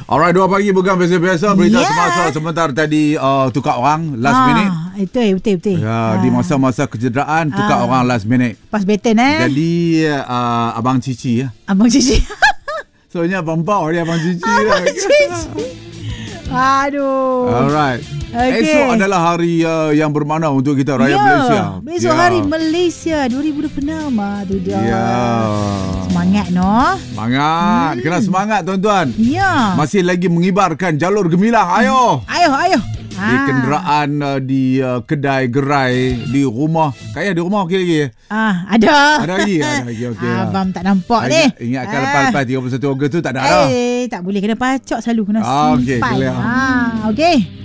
Alright, 2 pagi bukan biasa-biasa. Berita semasa sebentar tadi tukar orang last minute. Itu betul. Ya, di masa-masa kecederaan tukar orang last minute. Pas beten Jadi Abang Cici ya. Abang Cici. Soalnya bambau dia Abang Cici. Abang Cici. Aduh. Alright. Okay. Esok adalah hari yang bermakna untuk kita rakyat Malaysia. Besok hari Malaysia 2026 tu dia. Ya. Semangat Semangat. Kena semangat tuan-tuan. Ya. Masih lagi mengibarkan jalur gemilang. Ayo. Di kenderaan, di kedai gerai, di rumah. Kaya di rumah okey lagi. Ada lagi okey. Abang tak nampak ni. Ingatkan lepas 31 Ogos tu tak ada dah. Tak boleh kena pacak selalu kena Okey, simpan. clear. Okey.